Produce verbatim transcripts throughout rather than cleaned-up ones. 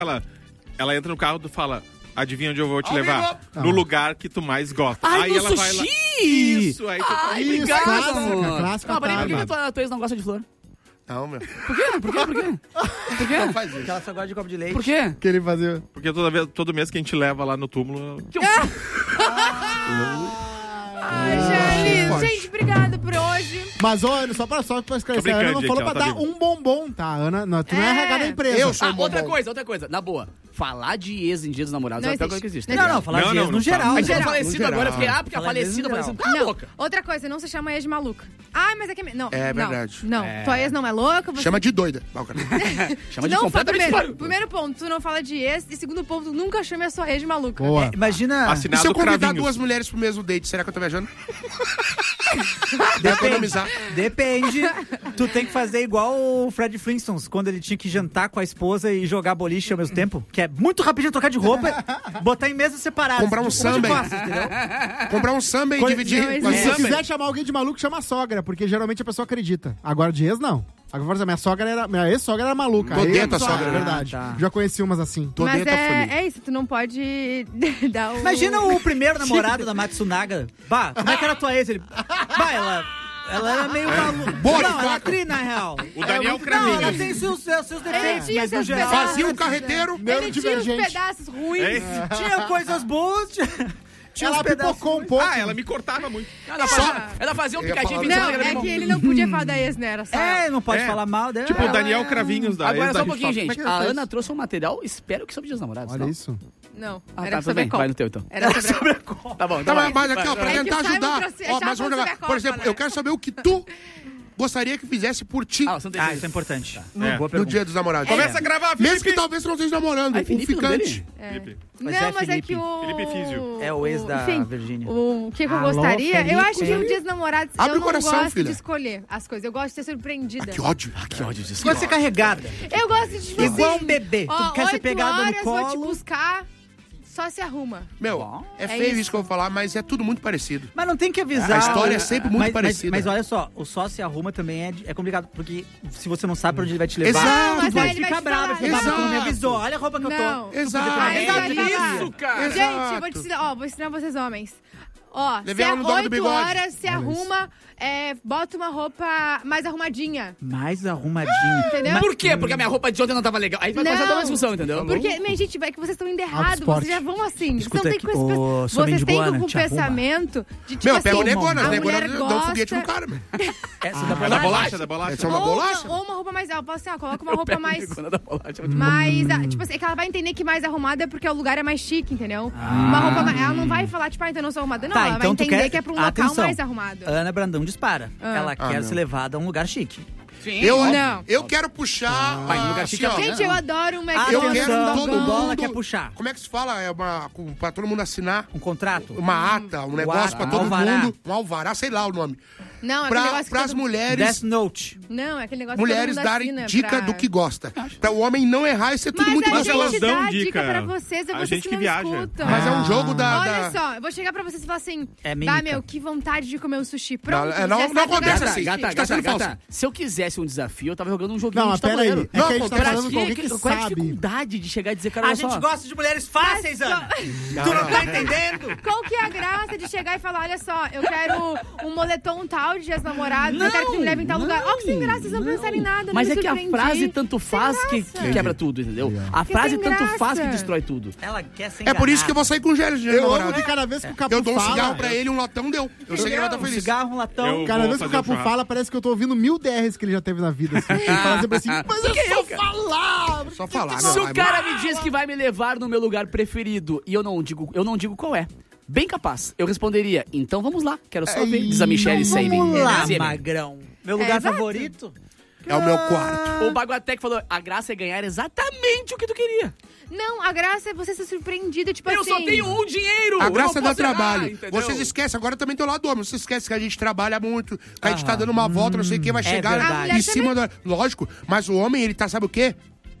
ela, ela entra no carro e tu fala, adivinha onde eu vou te Ao levar? vivo. No lugar que tu mais gosta. Ai, aí no ela sushi! vai lá. Isso, aí tu Ai, Isso, obrigado, clássica, amor. clássica Não, Maria, por que tarde. que tua, tua ex não gosta de flor? Não, meu. Por quê? Por quê? Por quê? Por quê? Não faz isso. Porque ela só gosta de copo de leite. Por quê? Que ele fazia. Porque toda vez, todo mês que a gente leva lá no túmulo... Ai, gente, gente, obrigada por hoje. Mas, ô, Ana, só pra, só pra esclarecer, Tô a Ana brincando, não falou gente, pra ela dar tá um bombom, tá? Ana, não, tu não é É. R H da empresa. Eu sou Ah, um outra bombom. coisa, outra coisa. Na boa, falar de ex em dia dos namorados Não é a pior existe. coisa que existe. Não Não, não, falar Não, de não, ex não no fala. geral. Mas geral. eu falecido No agora, eu geral. fiquei, ah, porque a Fala ex falecida, no falecida. geral. Cala a Não, boca. outra coisa, não se chama ex de maluca. Ai, mas é que... Não, É não, verdade. Não, É. tua ex não é louca. Você... Chama de doida. Ah, o cara- Chama de não, fala, completamente primeiro, fora. primeiro ponto, tu não fala de ex. E segundo ponto, nunca chame a sua ex de maluca. Boa. É, imagina. E Assinado se eu convidar Cravinhos. duas mulheres pro mesmo date, será que eu tô viajando? Deve economizar. Depende. Tu tem que fazer igual o Fred Flintstones, quando ele tinha que jantar com a esposa e jogar boliche ao mesmo tempo. Que é muito rapidinho trocar de roupa, botar em mesas separadas. Comprar um tipo, uma de samba, hein? costas, entendeu? Comprar um samba e Coisa- dividir. Não, com a E se samba. quiser chamar alguém de maluco, chama a sogra, porque geralmente a pessoa acredita. Agora de ex, não. Agora, minha sogra era. Minha ex-sogra era maluca. Tô Aí dentro a da pessoa- sogra, É né? verdade. Ah, tá. Já conheci umas assim. Tô Mas dentro da família. é, é isso, tu não pode dar o... Imagina o primeiro namorado da Matsunaga. Bah, como é que era a tua ex? Ele... Bah, ela... Ela era meio maluca. Boa de Não, ela faca. tri, na real. O Daniel Não, ela Cravinhos. tem seus, seus, seus defeitos, tinha mas no seus geral... pedaços. Fazia um carreteiro. Ele tinha os Divergente. pedaços ruins. É isso. Tinha coisas boas, tinha, tinha Ela uns pedaços... pipocou um pouco. Ah, ela me cortava muito. Ela fazia, ela fazia um Eu ia picadinho falar e Não, vinha é que ele não podia falar da ex, né? Era só... É, não pode É. falar mal dela. Tipo o Ela Daniel é- Cravinhos da Agora ex só da um pouquinho, Como é gente. que A ela fez? Ana trouxe um material, espero que sobre Dias dos Namorados. Olha não? isso. Não, Ah, era tá, sobre tudo bem. a Copa. Vai no teu, então. Era sobre a Copa. Tá bom, Tá, tá mas, bom. mas aqui, ó, pra É que tentar o Simon ajudar. trouxe- Ó, já mas vamos trouxe jogar. a Copa, Por exemplo, né? eu quero saber o que tu gostaria que fizesse por ti Ah, você não tem Ah, certeza. isso é importante. É. Boa no pergunta. dia dos namorados. Começa a gravar, Felipe. Mesmo que talvez não esteja namorando, Ai, um Felipe, o nome ficante. dele? Felipe. Mas não, é mas é Felipe. que o... Felipe Físio. É o ex da Enfim, Virgínia. O que, que eu Alô, gostaria? Felipe. Eu acho que no Dia dos Namorados Abre eu o não coração, gosto filha. de escolher as coisas. Eu gosto de ser surpreendida. Que ódio. Que ódio disso. Tu gosta de ser carregada. Eu gosto de, tipo Igual assim, um bebê. Tu ó, quer ser oito pegada no horas, vou te colo. buscar, só se arruma. Meu, Bom, é é feio isso. isso que eu vou falar, mas é tudo muito parecido. Mas não tem que avisar. A história o- é sempre muito mas, parecida. Mas, mas olha só, o só se arruma também é, é complicado, porque se você não sabe pra onde ele vai te levar, Exato. tu Mas vai aí ele vai ficar te brava. falar, Porque "Ah, tu não me exato. avisou, olha a roupa que eu Não. tô. Exato. Aí Ah, vai é falar. isso, cara. Gente, eu vou te ensinar, ó, vou ensinar vocês homens. Ó, Levei se ela no dog do oito bigode. horas, se arruma, é, bota uma roupa mais arrumadinha. Mais arrumadinho. Entendeu? Por quê? Porque a minha roupa de ontem não tava legal. Aí vai Não. começar a dar uma discussão, entendeu? Porque, minha gente, é que vocês estão indo errado. Autoesporte. Vocês já vão assim. Escuta Vocês aqui, não tem com esse ô, pens- sua Vocês têm mendigona, com o te arruma. pensamento de tipo Meu, assim, pega o negona, a as mulher negonas dá um foguete no gosta... cara, meu. Essa É da da bolacha. bolacha, da bolacha. Essa é uma ou, bolacha? Uma, ou uma roupa mais... Ela fala assim, ó, coloca uma Eu roupa pego mais... negona da bolacha. mais ah, tipo assim, é que ela vai entender que mais arrumada é porque o lugar é mais chique, entendeu? Uma roupa mais... Ela não vai falar, tipo, ah, então eu não sou arrumada. Não, Tá, ela então vai tu entender quer... que é pra um local Atenção. mais arrumado. Ana Brandão dispara. Ah. Ela Ah, quer não. ser levada a um lugar chique. Sim. Eu, Não. eu quero puxar. Vai, no ah, lugar assim, chique ó, é- Gente, eu adoro um Ah, Eu McDonald's. quero um todo dogão. bola mundo. quer puxar. Como é que se fala? É uma. com- Pra todo mundo assinar Um contrato. uma ata, um negócio ata, pra um todo alvará. mundo. Um alvará, sei lá o nome. Não, aquele Pra, negócio que pras todo- mulheres. Death Note. Não, é aquele negócio Mulheres que todo mundo darem assina dica pra... do que gosta. Pra o homem não errar e ser tudo Mas muito a Mas gente elas gostoso. dão dá dica dica. pra vocês, é A vocês gente que que não viaja. escutam. Mas é um jogo da. Olha da- só, eu vou chegar pra vocês e falar assim, É bah, mímica. meu, que vontade de comer um sushi. Pronto, Não, é, não- já não sabe acontece jogar assim. sushi. Gata, Tá gata, sendo gata. falso. Se eu quisesse um desafio, eu tava jogando um joguinho Não, mas de pera aí. tabuleiro. É Não, que a gente tá pera falando Que- com alguém que qual é a sabe. dificuldade de chegar e dizer, cara, A olha gente só. gosta de mulheres fáceis, Ana. Tu não tá entendendo? Qual que é a graça de chegar e falar, olha só, eu quero um moletom tal de dias namorados, eu quero que me leve em tal não, lugar. Ó, que sem graça, vocês não pensam em nada, não Mas me é que a surpreendi. frase tanto faz que, graça. que quebra tudo, entendeu? A Que frase sem tanto graça. faz que destrói tudo. Ela quer ser É por isso que eu vou sair com o Gélio de Eu amo namorado. que cada vez que o Capu Eu dou um fala... cigarro pra ele, um latão deu. Eu sei que ele vai estar Um feliz. cigarro, um latão. Eu- Cada vou vez que o fazer um Capu churrasco. fala, parece que eu tô ouvindo mil D Rs que ele já teve na vida. Assim. Ele fala sempre assim, mas é só falar! Só falar. Se não, o vai- cara me diz que vai me levar no meu lugar preferido e eu não digo, eu não digo qual é, bem capaz, eu responderia, então vamos lá, quero só ver, diz a Michelle Então Sabin. vamos lá, Sabin. magrão. Meu lugar exato. favorito? É o meu quarto. O Baguatec falou, a graça é ganhar exatamente o que tu queria. Não, a graça é você ser surpreendido, tipo Eu assim... só tenho um dinheiro. A eu graça não dá posso errar, trabalho. entendeu? Vocês esquecem, agora também tem o lado do homem. Vocês esquecem que a gente trabalha muito, que a gente tá dando uma volta, não sei o que, vai é chegar verdade. em cima da. Lógico, mas o homem, ele tá, sabe o quê?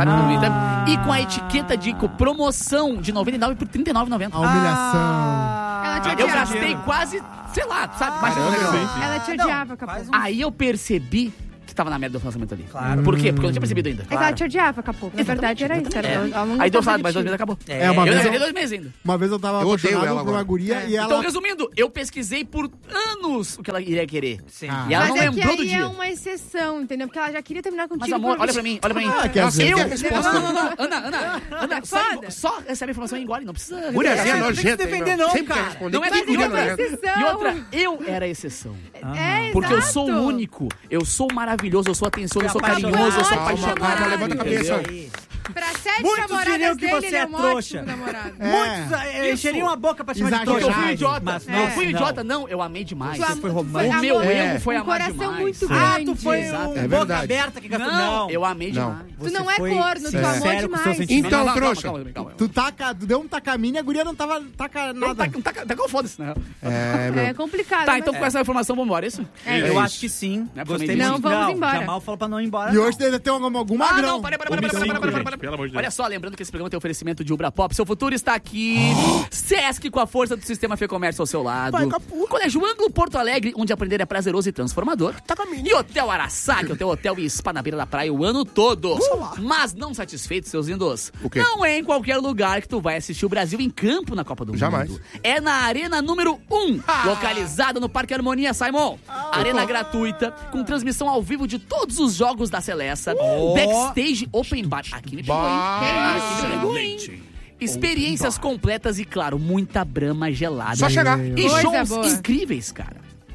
aniversário do Twitter. E com a etiqueta de promoção de noventa e nove por trinta e nove reais e noventa A humilhação. Ela Ela te Eu odiava. gastei quase, sei lá, sabe? Mais de um Caramba, milhão. sim. Ela te Não, odiava, Capô. faz um- Aí eu percebi que tava na merda do relacionamento ali. Claro. Por quê? Porque eu não tinha percebido ainda. É que ela te odiava, Capô. Na verdade era isso. Era, É. ela não Aí deu gostava sabe, de mas ti. dois meses acabou. É, É, uma Eu vez levei eu, dois meses ainda. uma vez eu tava Eu odeio apaixonado ela por uma agora. guria e ela... Então, resumindo, eu pesquisei por anos o que ela iria querer. Sim. Ah. E ela Mas não é que lembrou do aí dia. é uma exceção, entendeu? Porque ela já queria terminar contigo. Mas, amor, por- olha pra mim, olha pra mim. Ah, que às vezes eu... tem a resposta. Não, não, não, não. Ana, Ana, Ana, É só, foda. só recebe a informação e engole, não precisa... Guriazinha Não tem que se nojenta, hein, defender, meu? não, Sempre quer cara. responder. Não é Que que guria outra, nojenta. exceção. E outra, eu era a exceção. É, Porque eu exato. sou o único. Eu sou maravilhoso, eu sou atencioso, eu sou Apaixonado. carinhoso, eu sou Calma, apaixonado. calma, levanta a cabeça. entendeu? Pra sete Muitos namoradas diriam que dele, você ele é é um trouxa. ótimo namorado. É. Muitos eh, encheriam a boca pra te chamar de Exagerado. Porque eu trouxa. fui idiota. Mas eu não, fui não. idiota, não, eu amei demais. Tu Você am- foi tu romântico. O meu amor, erro foi um amar coração demais. muito Ah, grande. tu foi Exato. um É boca verdade. aberta que gastou. Não, Não, eu amei Não. demais. Tu não Você é foi corno, tu amou sincero com seus demais. sentimentos. Então, Não, não, trouxa. Calma, calma, calma. Tu taca, tu deu um tacaminha, a guria não tava taca Não, nada. tá, tá, tá com foda-se, né? É, meu. É complicado. Tá, mas- então com essa informação vamos embora, é isso? É Eu isso. acho que sim. Não é Gostei pra mim. muito. Não, vamos embora. Jamal falou pra não ir embora. E não. hoje deve ter algum, algum Ah, magrão. não, para, para, para, para, para, Cinco, para, para, gente, para. pelo amor de Deus. Olha só, lembrando que esse programa tem oferecimento de Ubra Pop. Seu futuro está aqui. Sesc com a força do sistema Fê Comércio ao seu lado. Vai, Capu. Colégio Ângulo Porto Alegre, onde aprender é prazeroso e transformador. E Hotel Araçá, que é o teu hotel e spa na beira da praia o ano todo. Mas não satisfeitos, seus lindos. O quê? Não é em qualquer lugar que tu vai assistir o Brasil em campo na Copa do Jamais. Mundo. É na Arena número um, localizada no Parque Harmonia, Simon. Arena gratuita, com transmissão ao vivo de todos os jogos da Seleça. Backstage Open Bar. Aqui me pegou, hein? Bah. Aqui me pegou, hein? Experiências completas e, claro, muita brama gelada. Só chegar. E Coisa shows boa. incríveis, cara.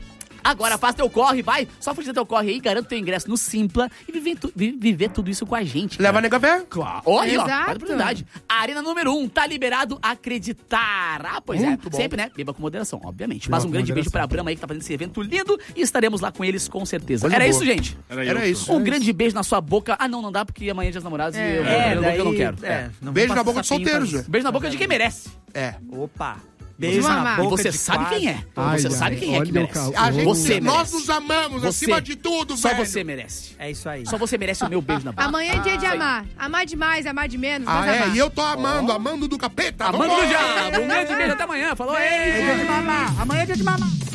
Agora faz teu corre, vai. Só fazer teu corre aí, garanta teu ingresso no Simpla e viver, tu- vi- viver tudo isso com a gente. Leva cara. nega véia. Claro. Olha, ó, Exato. vai oportunidade. A Arena número um, tá liberado acreditar. Ah, pois Muito é. bom. Sempre, né? Beba com moderação, obviamente. Mas um com grande beijo moderação. pra Brama aí que tá fazendo esse evento lindo e estaremos lá com eles com certeza. Coisa Era boa. isso, gente. Era isso. Um grande beijo na sua boca. Ah, não, não dá porque amanhã é dia dos namorados É. e eu, É, eu, daí, eu não quero. é, não Beijo vou na passar boca de sapinho solteiros, pra- Zé. Beijo na boca de quem merece. É. Opa. Beijo na Mamar. boca E você de sabe quase. quem é. Ai, você ai, sabe quem é que olha o merece. cal- A gente, Você nós merece. nos amamos Você. acima de tudo, Só velho. você merece. É isso aí. Só você merece o meu beijo na boca. Amanhã é dia de amar. Amar demais, amar de menos, Ah, mas é? amar. E eu tô amando, amando do capeta. Amando Vambora. do diabo. Um grande beijo até amanhã. Falou, ei! Amanhã é dia de mamar.